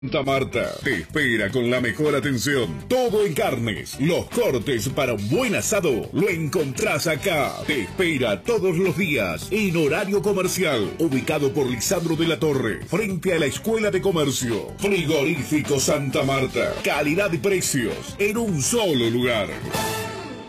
Santa Marta te espera con la mejor atención. Todo en carnes. Los cortes para un buen asado lo encontrás acá. Te espera todos los días en horario comercial. Ubicado por Lisandro de la Torre, frente a la Escuela de Comercio. Frigorífico Santa Marta. Calidad y precios en un solo lugar.